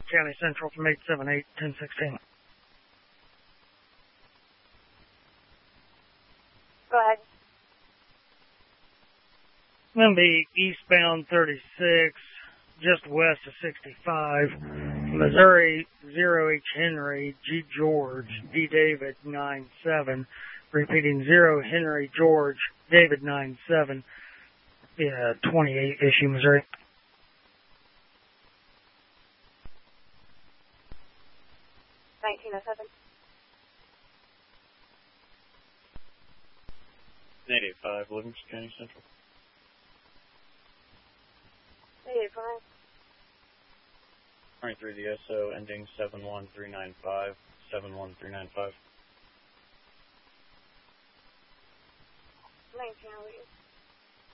County Central from 878-1016. Go ahead. Going to be eastbound 36, just west of 65, Missouri 0H Henry, G George, D David 97, repeating 0 Henry George, David 97, 28 issue, Missouri. $19.07. 885, Livingston County Central. 885. 23 the SO ending 71395, 71395.